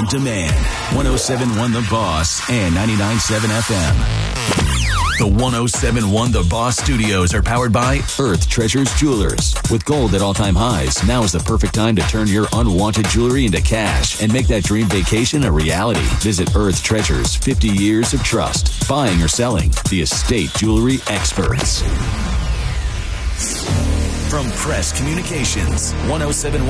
on demand. 107.1 The Boss and 99.7 FM. The 107.1 The Boss Studios are powered by Earth Treasures Jewelers. With gold at all-time highs, now is the perfect time to turn your unwanted jewelry into cash and make that dream vacation a reality. Visit Earth Treasures, 50 years of trust. Buying or selling, the estate jewelry experts. From Press Communications, 107.1